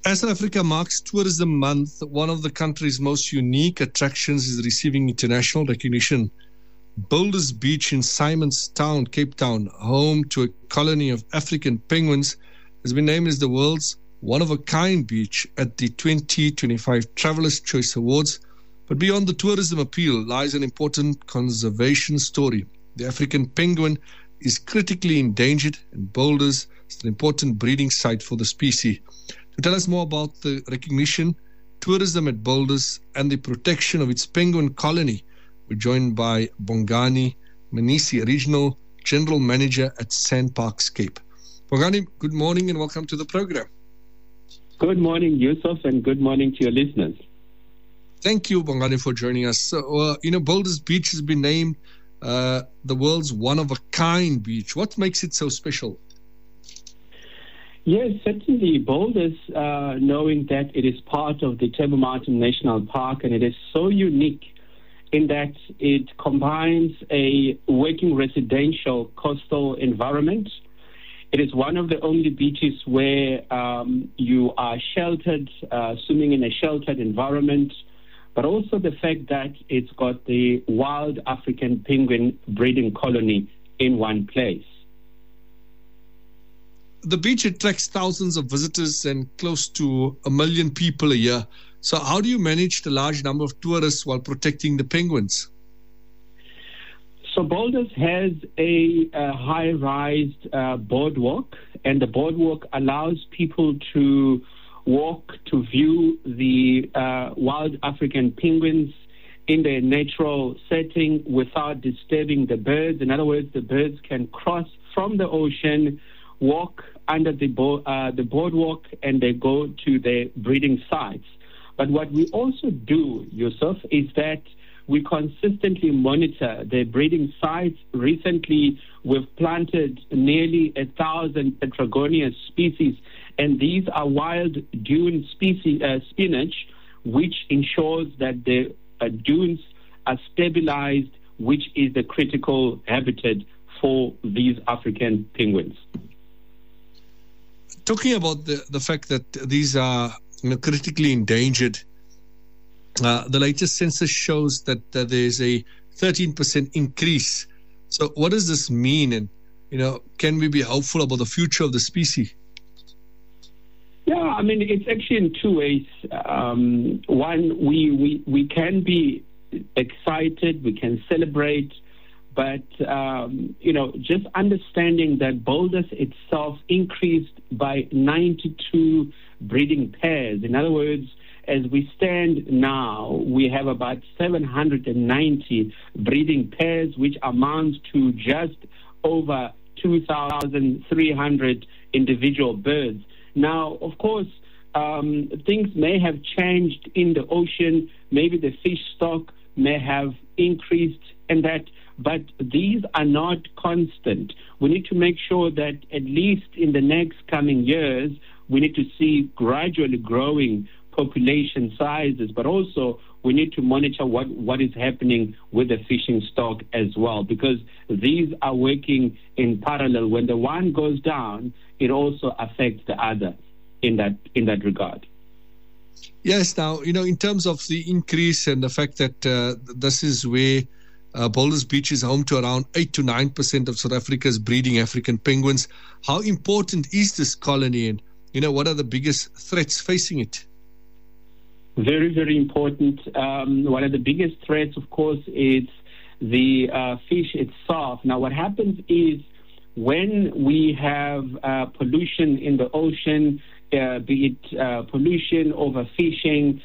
As South Africa marks Tourism Month, one of the country's most unique attractions is receiving international recognition. Boulders Beach in Simonstown, Cape Town, home to a colony of African penguins, has been named as the world's one-of-a-kind beach at the 2025 Traveller's Choice Awards. But beyond the tourism appeal lies an important conservation story. The African penguin is critically endangered, and Boulders is an important breeding site for the species. To tell us more about the recognition, tourism at Boulders, and the protection of its penguin colony, we're joined by Bongani Manisi, Regional General Manager at SANParks Cape. Bongani, good morning and welcome to the program. Good morning, Yusuf, and good morning to your listeners. Thank you, Bongani, for joining us. So, Boulders Beach has been named the world's one-of-a-kind beach. What makes it so special? Yes, certainly Boulders, knowing that it is part of the Table Mountain National Park, and it is so unique in that it combines a working residential coastal environment. It is one of the only beaches where you are sheltered, swimming in a sheltered environment, but also the fact that it's got the wild African penguin breeding colony in one place. The beach attracts thousands of visitors and close to 1 million people a year. So how do you manage the large number of tourists while protecting the penguins? So Boulders has a high-rise boardwalk, and the boardwalk allows people to walk to view the wild African penguins in their natural setting without disturbing the birds. In other words, the birds can cross from the ocean, walk under the boardwalk, and they go to their breeding sites. But what we also do, Yusuf, is that we consistently monitor their breeding sites. Recently, we've planted nearly 1,000 Petragonia species, and these are wild dune species, spinach, which ensures that the dunes are stabilized, which is the critical habitat for these African penguins. Talking about the fact that these are critically endangered, the latest census shows that there's a 13% increase. So what does this mean? And, can we be hopeful about the future of the species? Yeah, I mean, it's actually in two ways. One, we can be excited, we can celebrate, but, just understanding that Boulders itself increased by 92 breeding pairs. In other words, as we stand now, we have about 790 breeding pairs, which amounts to just over 2,300 individual birds. Now, of course, things may have changed in the ocean. Maybe the fish stock may have increased and that, but these are not constant. We need to make sure that at least in the next coming years, we need to see gradually growing population sizes, but also we need to monitor what is happening with the fishing stock as well, because these are working in parallel. When the one goes down, it also affects the other in that regard. Yes, now, in terms of the increase and the fact that this is where Boulders Beach is home to around 8 to 9% of South Africa's breeding African penguins, how important is this colony, and what are the biggest threats facing it? Very, very important. One of the biggest threats, of course, is the fish itself. Now, what happens is when we have pollution in the ocean, be it pollution, overfishing,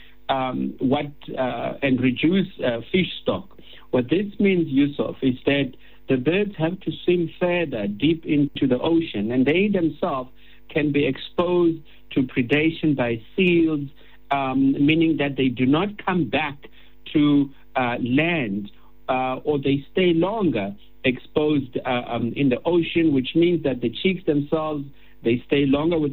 and reduce fish stock. What this means, Yusuf, is that the birds have to swim further deep into the ocean, and they themselves can be exposed to predation by seals, meaning that they do not come back to land, or they stay longer exposed in the ocean, which means that the chicks themselves, they stay longer with